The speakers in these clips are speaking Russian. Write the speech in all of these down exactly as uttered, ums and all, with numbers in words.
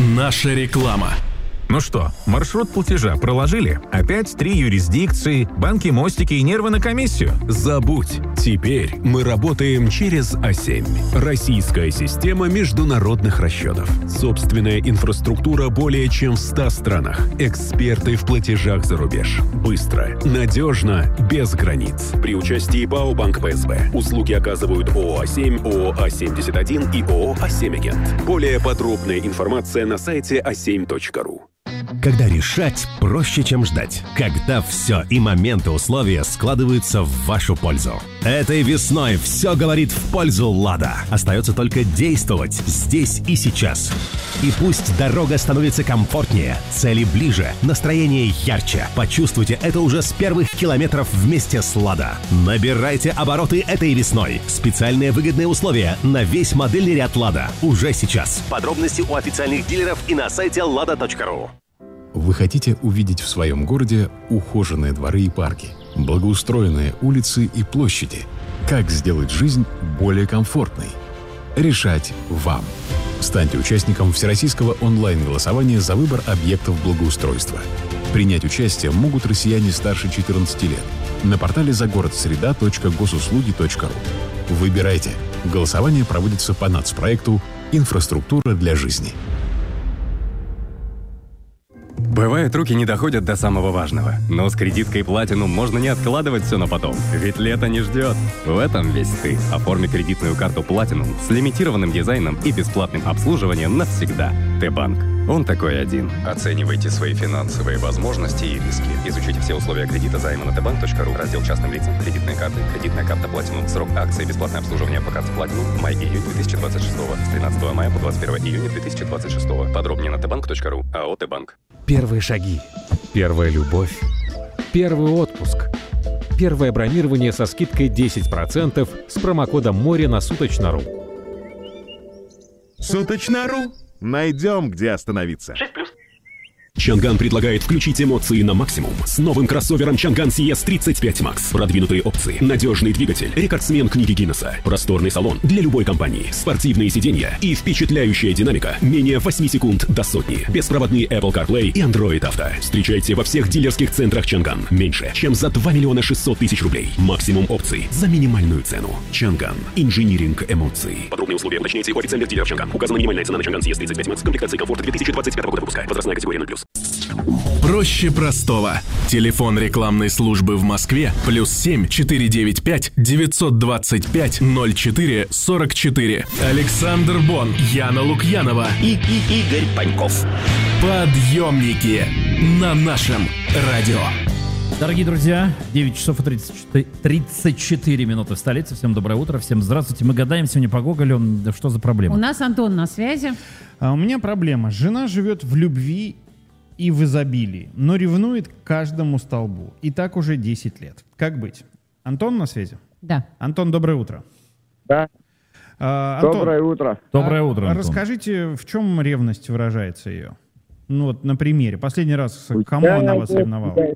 Наша реклама. Ну что, маршрут платежа проложили? Опять три юрисдикции, банки, мостики и нервы на комиссию? Забудь. Теперь мы работаем через А семь. Российская система международных расчетов. Собственная инфраструктура более чем в ста странах. Эксперты в платежах за рубеж. Быстро, надежно, без границ. При участии ПАО «Банк ПСБ». Услуги оказывают ООО «А семь», ООО «А семьдесят один» и ООО «А семь Агент». Более подробная информация на сайте а семь точка ру. Когда решать проще, чем ждать. Когда все и моменты условия складываются в вашу пользу. Этой весной все говорит в пользу «Лада». Остается только действовать здесь и сейчас. И пусть дорога становится комфортнее, цели ближе, настроение ярче. Почувствуйте это уже с первых километров вместе с «Лада». Набирайте обороты этой весной. Специальные выгодные условия на весь модельный ряд «Лада» уже сейчас. Подробности у официальных дилеров и на сайте лада точка ру. Вы хотите увидеть в своем городе ухоженные дворы и парки, благоустроенные улицы и площади? Как сделать жизнь более комфортной? Решать вам. Станьте участником всероссийского онлайн-голосования за выбор объектов благоустройства. Принять участие могут россияне старше четырнадцати лет на портале загородсреда точка госуслуги точка ру. Выбирайте. Голосование проводится по нацпроекту «Инфраструктура для жизни». Бывает, руки не доходят до самого важного. Но с кредиткой Platinum можно не откладывать все на потом. Ведь лето не ждет. В этом весь ты. Оформи кредитную карту Platinum с лимитированным дизайном и бесплатным обслуживанием навсегда. Т-банк. Он такой один. Оценивайте свои финансовые возможности и риски. Изучите все условия кредита займа на тэ банк точка ру. Раздел «Частным лицам». Кредитные карты. Кредитная карта Platinum. Срок акции. Бесплатное обслуживание по карте Platinum. Май-июнь две тысячи двадцать шестого. С тринадцатого мая по двадцать первое июня две тысячи двадцать шестого. Подробнее на тэ банк точка ру. АО «Т-банк». Первые шаги. Первая любовь. Первый отпуск. Первое бронирование со скидкой десять процентов с промокодом «Море» на Суточно.ру. Суточно.ру. Найдем, где остановиться. шесть плюс. Чанган предлагает включить эмоции на максимум. С новым кроссовером Чанган си эс тридцать пять макс. Продвинутые опции, надежный двигатель, рекордсмен книги Гиннесса, просторный салон для любой компании, спортивные сиденья и впечатляющая динамика. Менее восемь секунд до сотни. Беспроводные Apple CarPlay и Android Auto. Встречайте во всех дилерских центрах Чанган. Меньше, чем за два миллиона шестьсот тысяч рублей. Максимум опций за минимальную цену. Чанган. Инжиниринг эмоций. Подробные условия уточняйте у официальных дилеров Чанган. Указана минимальная цена на Чанган си эс тридцать пять макс. Комплектация комфорта две тысячи двадцать пятого года выпуска. Возрастная категория ноль плюс. Проще простого. Телефон рекламной службы в Москве плюс семь четыре девять пять девятьсот двадцать пять ноль четыре сорок четыре. Александр Бон, Яна Лукьянова И, и Игорь Паньков. Подъемники на нашем радио. Дорогие друзья, девять часов и тридцать четыре минуты в столице. Всем доброе утро, всем здравствуйте. Мы гадаем сегодня по Гоголю, что за проблема. У нас Антон на связи. А у меня проблема. Жена живет в любви и в изобилии, но ревнует к каждому столбу. И так уже десять лет. Как быть? Антон на связи? Да. Антон, доброе утро. Да. А, Антон, доброе утро. Доброе утро, а, Антон. Расскажите, в чем ревность выражается ее? Ну вот на примере. Последний раз кому Я, она вас я, ревновала? я,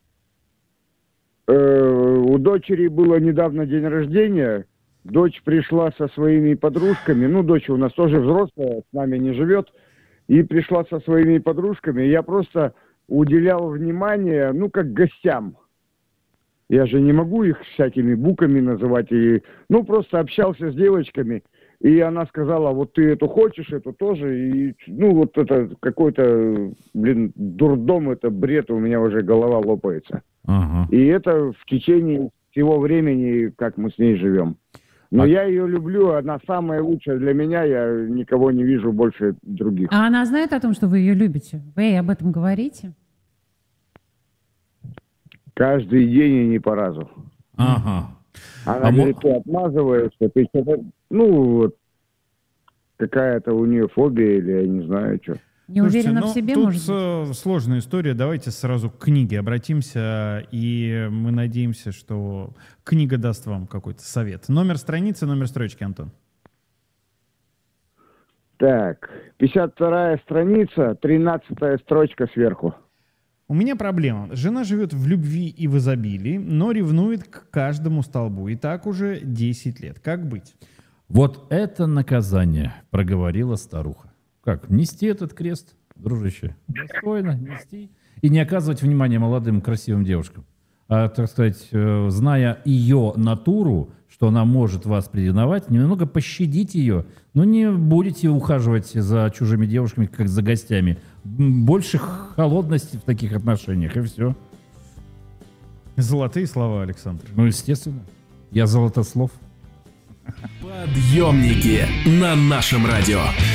э, у дочери было недавно день рождения. Дочь пришла со своими подружками. Ну, дочь у нас тоже взрослая, с нами не живет. И пришла со своими подружками. Я просто уделял внимание, ну, как гостям. Я же не могу их всякими буквами называть. И, ну, просто общался с девочками. И она сказала, вот ты эту хочешь, эту тоже. И, ну, вот это какой-то, блин, дурдом, это бред, у меня уже голова лопается. Ага. И это в течение всего времени, как мы с ней живем. Но а... я ее люблю, она самая лучшая для меня, я никого не вижу больше других. А она знает о том, что вы ее любите? Вы ей об этом говорите? Каждый день и не по разу. Ага. Она а говорит, мо... ты отмазываешься, ты что-то... Ну, вот, какая-то у нее фобия или я не знаю, что. Не уверена Слушайте, в себе, тут может быть? Сложная история. Давайте сразу к книге обратимся, и мы надеемся, что книга даст вам какой-то совет. Номер страницы, номер строчки, Антон. Так, пятьдесят вторая страница, тринадцатая строчка сверху. У меня проблема. Жена живет в любви и в изобилии, но ревнует к каждому столбу. И так уже десять лет. Как быть? Вот это наказание, проговорила старуха. как, нести этот крест, дружище, достойно нести и не оказывать внимания молодым красивым девушкам. А, так сказать, э, зная ее натуру, что она может вас прединовать, немного пощадить ее, но не будете ухаживать за чужими девушками, как за гостями. Больше холодности в таких отношениях, и все. Золотые слова, Александр. Ну, естественно. Я золотослов. Подъемники на нашем радио.